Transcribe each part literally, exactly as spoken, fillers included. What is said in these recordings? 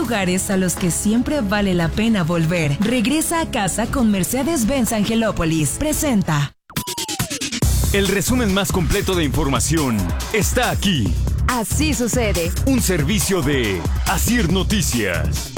lugares a los que siempre vale la pena volver. Regresa a casa con Mercedes-Benz Angelópolis. Presenta. El resumen más completo de información está aquí. Así sucede. Un servicio de Asir Noticias.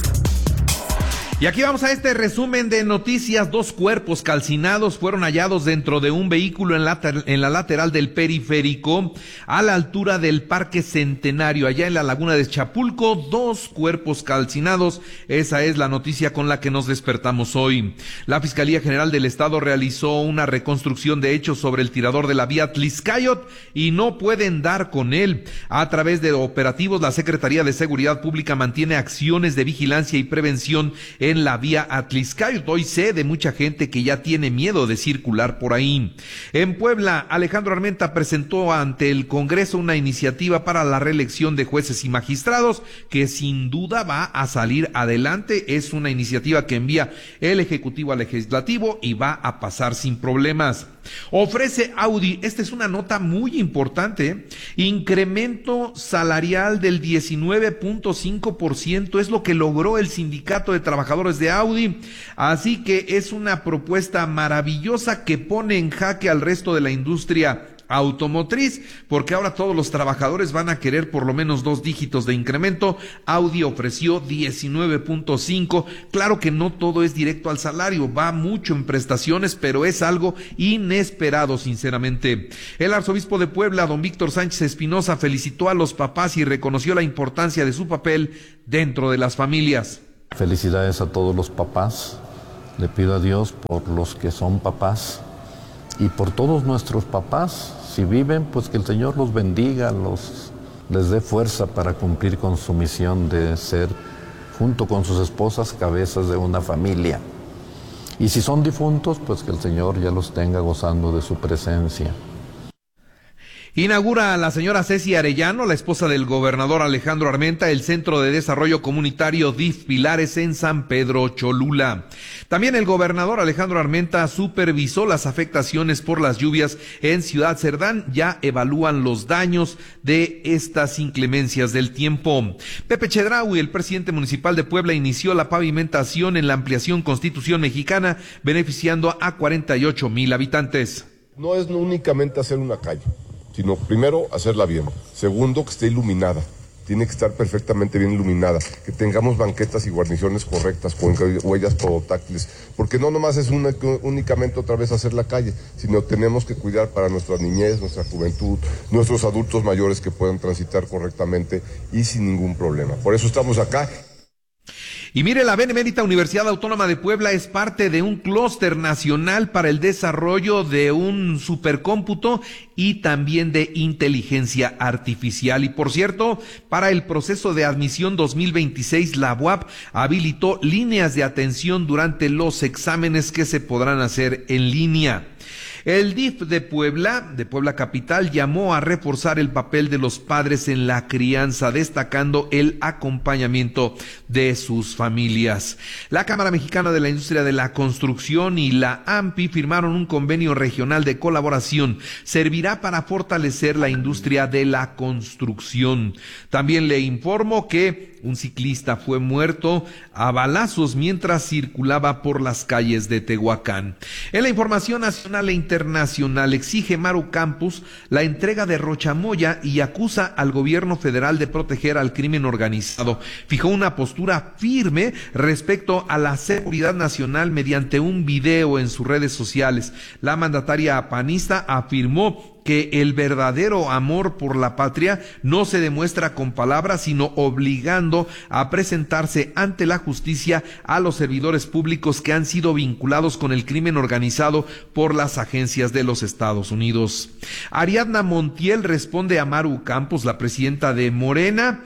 Y aquí vamos a este resumen de noticias. Dos cuerpos calcinados fueron hallados dentro de un vehículo en la, en la lateral del periférico, a la altura del Parque Centenario, allá en la laguna de Chapulco. Dos cuerpos calcinados. Esa es la noticia con la que nos despertamos hoy. La Fiscalía General del Estado realizó una reconstrucción de hechos sobre el tirador de la vía Tlixcayot y no pueden dar con él. A través de operativos, la Secretaría de Seguridad Pública mantiene acciones de vigilancia y prevención en en la vía Atlixcayot. Hoy sé de mucha gente que ya tiene miedo de circular por ahí. En Puebla, Alejandro Armenta presentó ante el Congreso una iniciativa para la reelección de jueces y magistrados que sin duda va a salir adelante. Es una iniciativa que envía el Ejecutivo al Legislativo y va a pasar sin problemas. Ofrece Audi, esta es una nota muy importante, incremento salarial del diecinueve punto cinco por ciento es lo que logró el Sindicato de Trabajadores de Audi, así que es una propuesta maravillosa que pone en jaque al resto de la industria automotriz, porque ahora todos los trabajadores van a querer por lo menos dos dígitos de incremento. Audi ofreció diecinueve punto cinco. Claro que no todo es directo al salario, va mucho en prestaciones, pero es algo inesperado, sinceramente. El arzobispo de Puebla, don Víctor Sánchez Espinosa, felicitó a los papás y reconoció la importancia de su papel dentro de las familias. Felicidades a todos los papás. Le pido a Dios por los que son papás y por todos nuestros papás. Si viven, pues que el Señor los bendiga, los, les dé fuerza para cumplir con su misión de ser, junto con sus esposas, cabezas de una familia. Y si son difuntos, pues que el Señor ya los tenga gozando de su presencia. Inaugura la señora Ceci Arellano, la esposa del gobernador Alejandro Armenta, el Centro de Desarrollo Comunitario D I F Pilares en San Pedro Cholula. También el gobernador Alejandro Armenta supervisó las afectaciones por las lluvias en Ciudad Cerdán. Ya evalúan los daños de estas inclemencias del tiempo. Pepe Chedraui, el presidente municipal de Puebla, inició la pavimentación en la ampliación Constitución Mexicana, beneficiando a cuarenta y ocho mil habitantes. No es únicamente hacer una calle, sino primero hacerla bien, segundo que esté iluminada, tiene que estar perfectamente bien iluminada, que tengamos banquetas y guarniciones correctas con huellas protáctiles, porque no nomás es una, únicamente otra vez hacer la calle, sino tenemos que cuidar para nuestra niñez, nuestra juventud, nuestros adultos mayores que puedan transitar correctamente y sin ningún problema. Por eso estamos acá. Y mire, la Benemérita Universidad Autónoma de Puebla es parte de un clúster nacional para el desarrollo de un supercómputo y también de inteligencia artificial. Y por cierto, para el proceso de admisión dos mil veintiséis, la U A P habilitó líneas de atención durante los exámenes que se podrán hacer en línea. El D I F de Puebla, de Puebla Capital, llamó a reforzar el papel de los padres en la crianza, destacando el acompañamiento de sus familias. La Cámara Mexicana de la Industria de la Construcción y la A M P I firmaron un convenio regional de colaboración. Servirá para fortalecer la industria de la construcción. También le informo que un ciclista fue muerto a balazos mientras circulaba por las calles de Tehuacán. En la información nacional e internacional, exige Maru Campos la entrega de Rochamoya y acusa al gobierno federal de proteger al crimen organizado. Fijó una postura firme respecto a la seguridad nacional mediante un video en sus redes sociales. La mandataria panista afirmó que el verdadero amor por la patria no se demuestra con palabras, sino obligando a presentarse ante la justicia a los servidores públicos que han sido vinculados con el crimen organizado por las agencias de los Estados Unidos. Ariadna Montiel responde a Maru Campos, la presidenta de Morena.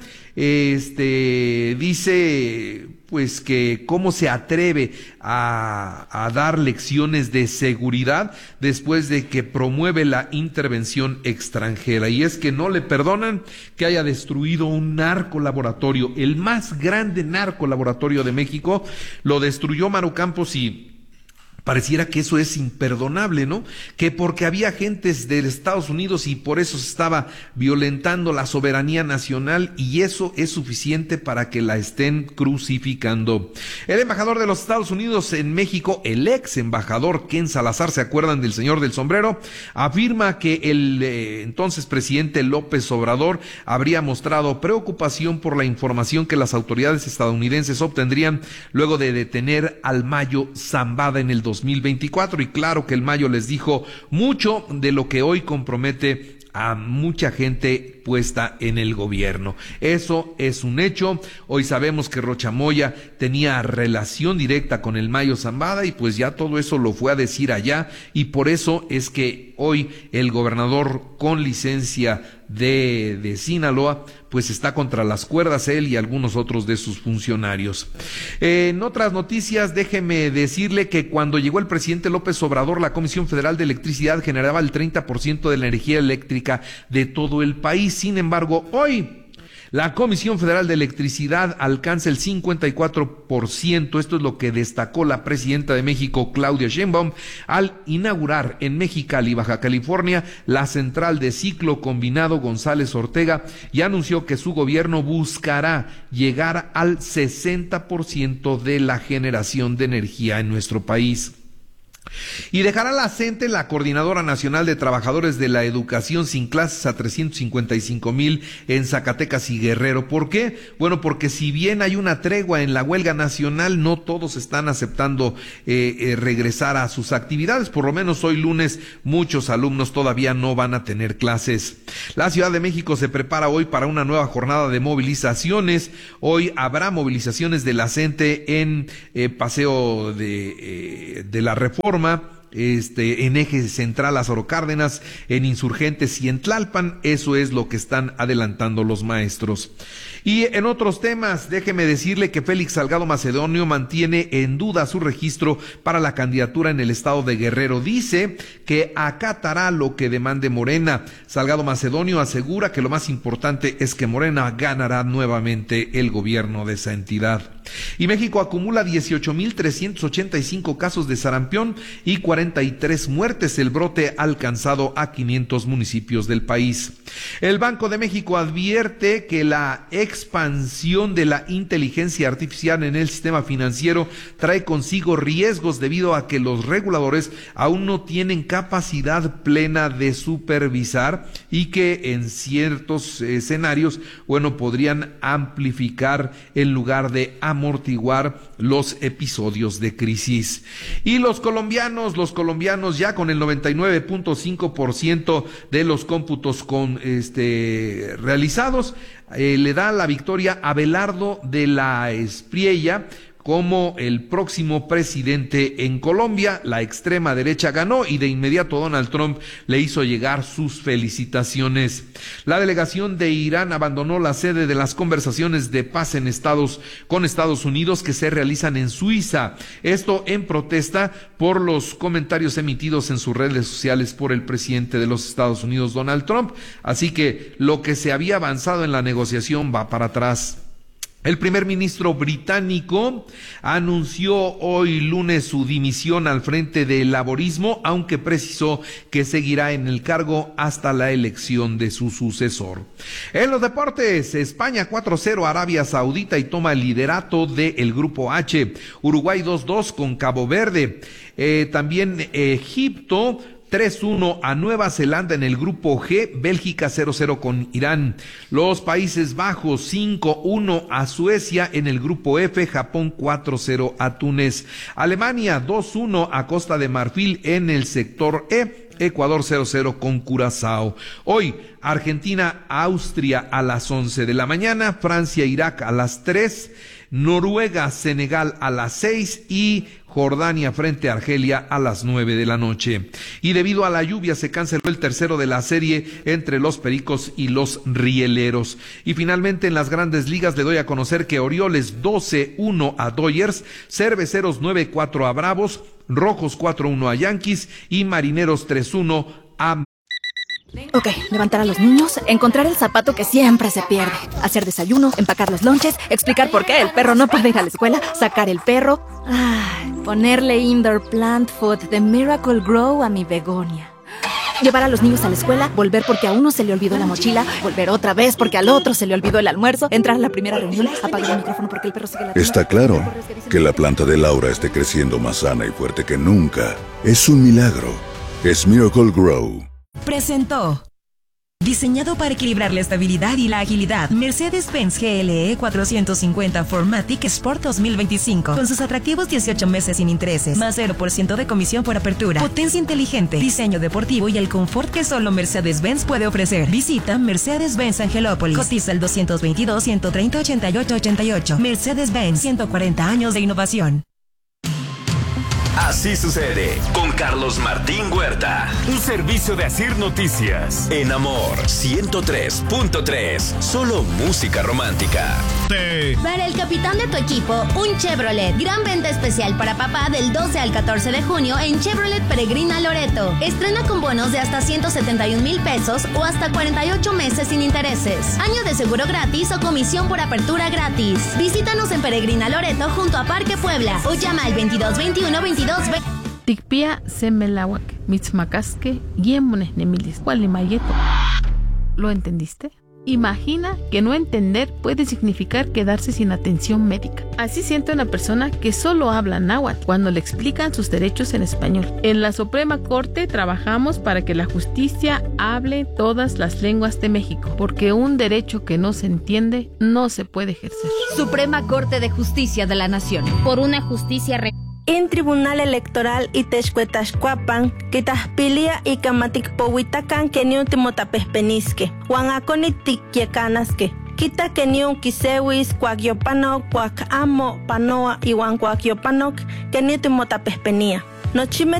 Este dice pues que cómo se atreve a, a dar lecciones de seguridad después de que promueve la intervención extranjera, y es que no le perdonan que haya destruido un narcolaboratorio, el más grande narcolaboratorio de México. Lo destruyó Maru Campos y Pareciera que eso es imperdonable, ¿no? Que porque había agentes de Estados Unidos y por eso se estaba violentando la soberanía nacional, y eso es suficiente para que la estén crucificando. El embajador de los Estados Unidos en México, el ex embajador Ken Salazar, ¿se acuerdan del señor del sombrero? Afirma que el eh, entonces presidente López Obrador habría mostrado preocupación por la información que las autoridades estadounidenses obtendrían luego de detener al Mayo Zambada en el dos mil veinticuatro, y claro que el Mayo les dijo mucho de lo que hoy compromete a mucha gente puesta en el gobierno. Eso es un hecho. Hoy sabemos que Rocha Moya tenía relación directa con el Mayo Zambada, y pues ya todo eso lo fue a decir allá, y por eso es que hoy el gobernador con licencia de, de Sinaloa pues está contra las cuerdas, él y algunos otros de sus funcionarios. Eh, en otras noticias, déjeme decirle que cuando llegó el presidente López Obrador, la Comisión Federal de Electricidad generaba el treinta por ciento de la energía eléctrica de todo el país. Sin embargo, hoy la Comisión Federal de Electricidad alcanza el cincuenta y cuatro por ciento. Esto es lo que destacó la presidenta de México, Claudia Sheinbaum, al inaugurar en Mexicali, Baja California, la central de ciclo combinado González Ortega, y anunció que su gobierno buscará llegar al sesenta por ciento de la generación de energía en nuestro país. Y dejará la C E N T E, la Coordinadora Nacional de Trabajadores de la Educación, sin clases a trescientos cincuenta y cinco mil en Zacatecas y Guerrero. ¿Por qué? Bueno, porque si bien hay una tregua en la huelga nacional, no todos están aceptando eh, eh, regresar a sus actividades. Por lo menos hoy lunes muchos alumnos todavía no van a tener clases. La Ciudad de México se prepara hoy para una nueva jornada de movilizaciones. Hoy habrá movilizaciones de la C E N T E en eh, Paseo de, eh, de la Reforma, Este, en Eje Central Lázaro Cárdenas, en Insurgentes y en Tlalpan. Eso es lo que están adelantando los maestros. Y en otros temas, déjeme decirle que Félix Salgado Macedonio mantiene en duda su registro para la candidatura en el estado de Guerrero. Dice que acatará lo que demande Morena. Salgado Macedonio asegura que lo más importante es que Morena ganará nuevamente el gobierno de esa entidad. Y México acumula dieciocho mil trescientos ochenta y cinco casos de sarampión y cuarenta y tres muertes. El brote ha alcanzado a quinientos municipios del país. El Banco de México advierte que la expansión de la inteligencia artificial en el sistema financiero trae consigo riesgos debido a que los reguladores aún no tienen capacidad plena de supervisar, y que en ciertos escenarios, bueno, podrían amplificar en lugar de amortiguar los episodios de crisis. Y los colombianos, los colombianos ya con el noventa y nueve punto cinco por ciento de los cómputos con este realizados, eh, le da la victoria a Abelardo de la Espriella como el próximo presidente en Colombia. La extrema derecha ganó y de inmediato Donald Trump le hizo llegar sus felicitaciones. La delegación de Irán abandonó la sede de las conversaciones de paz en Estados con Estados Unidos que se realizan en Suiza. Esto en protesta por los comentarios emitidos en sus redes sociales por el presidente de los Estados Unidos, Donald Trump. Así que lo que se había avanzado en la negociación va para atrás. El primer ministro británico anunció hoy lunes su dimisión al frente del laborismo, aunque precisó que seguirá en el cargo hasta la elección de su sucesor. En los deportes, España cuatro cero a Arabia Saudita y toma el liderato del Grupo H. Uruguay dos dos con Cabo Verde. Eh, también Egipto tres uno a Nueva Zelanda en el Grupo G, Bélgica cero cero con Irán. Los Países Bajos cinco uno a Suecia en el Grupo F, Japón cuatro cero a Túnez. Alemania dos uno a Costa de Marfil en el sector E. Ecuador cero cero con Curazao. Hoy, Argentina, Austria a las once de la mañana, Francia, Irak a las tres, Noruega, Senegal a las seis y Jordania frente a Argelia a las nueve de la noche. Y debido a la lluvia se canceló el tercero de la serie entre los Pericos y los Rieleros. Y finalmente en las Grandes Ligas le doy a conocer que Orioles doce uno a Dodgers, Cerveceros nueve cuatro a Bravos, Rojos cuatro uno a Yankees y Marineros tres uno a... Ok, levantar a los niños, encontrar el zapato que siempre se pierde, hacer desayuno, empacar los lonches, explicar por qué el perro no puede ir a la escuela, sacar el perro... Ay, Ponerle indoor plant food de Miracle Grow a mi begonia. Llevar a los niños a la escuela, volver porque a uno se le olvidó la mochila, volver otra vez porque al otro se le olvidó el almuerzo, entrar a la primera reunión, apagar el micrófono porque el perro sigue latiendo. Está claro que la planta de Laura esté creciendo más sana y fuerte que nunca. Es un milagro. Es Miracle Grow. Presentó. Diseñado para equilibrar la estabilidad y la agilidad, Mercedes-Benz G L E cuatrocientos cincuenta cuatro matic Sport dos mil veinticinco. Con sus atractivos dieciocho meses sin intereses, más cero por ciento de comisión por apertura, potencia inteligente, diseño deportivo y el confort que solo Mercedes-Benz puede ofrecer. Visita Mercedes-Benz Angelópolis. Cotiza el doscientos veintidós, ciento treinta, ochenta y ocho ochenta y ocho. Mercedes-Benz, ciento cuarenta años de innovación. Así sucede con Carlos Martín Huerta. Un servicio de Asir Noticias. En Amor ciento tres punto tres. Solo música romántica. Para el capitán de tu equipo, un Chevrolet. Gran venta especial para papá del doce al catorce de junio en Chevrolet Peregrina Loreto. Estrena con bonos de hasta ciento setenta y un mil pesos o hasta cuarenta y ocho meses sin intereses. Año de seguro gratis o comisión por apertura gratis. Visítanos en Peregrina Loreto junto a Parque Puebla o llama al veintidós veintiuno veintidós. Tikpia semelawak, mitzmakaske, yemones nemilis, gualimayeto. ¿Lo entendiste? Imagina que no entender puede significar quedarse sin atención médica. Así siente una persona que solo habla náhuatl cuando le explican sus derechos en español. En la Suprema Corte trabajamos para que la justicia hable todas las lenguas de México, porque un derecho que no se entiende no se puede ejercer. Suprema Corte de Justicia de la Nación. Por una justicia re En Tribunal Electoral Itechcuetachcuapan, Quitahpilia y Camaticpowitacan que ni último tapespenisque, Huanaconitic-yecanasque. Quita que ni un quisewis, cuagiopanoc, cuacamo, panoa y huancuagiopanoc, que ni último tapespenía. Nochime